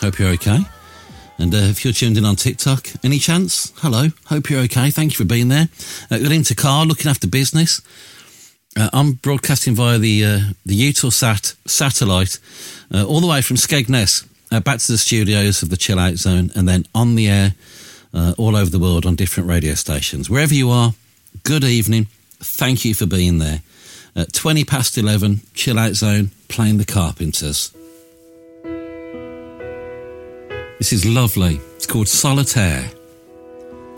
Hope you're okay. And if you're tuned in on TikTok, any chance? Hello, hope you're okay. Thank you for being there. Got into car, looking after business. I'm broadcasting via the Eutelsat satellite all the way from Skegness back to the studios of the Chill Out Zone, and then on the air all over the world on different radio stations. Wherever you are, good evening. Thank you for being there. 20 past 11, Chill Out Zone, playing the Carpenters. This is lovely. It's called Solitaire.